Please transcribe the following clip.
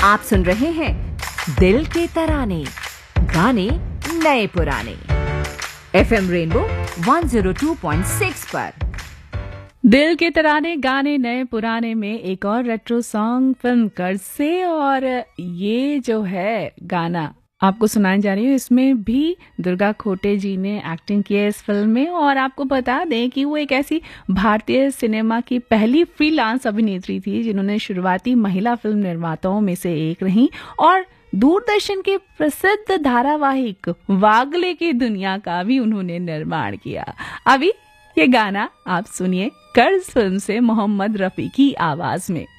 आप सुन रहे हैं दिल के तराने, गाने नए पुराने, FM रेनबो 102.6 पर। दिल के तराने गाने नए पुराने में एक और रेट्रो सॉन्ग फिल्म कर्ज से। और ये जो है गाना आपको सुनाने जा रही हूँ, इसमें भी दुर्गा खोटे जी ने एक्टिंग की है इस फिल्म में। और आपको बता दें कि वो एक ऐसी भारतीय सिनेमा की पहली फ्रीलांस अभिनेत्री थी जिन्होंने शुरुआती महिला फिल्म निर्माताओं में से एक रही और दूरदर्शन के प्रसिद्ध धारावाहिक वागले की दुनिया का भी उन्होंने निर्माण किया। अभी ये गाना आप सुनिए कर्ज फिल्म से मोहम्मद रफी की आवाज में।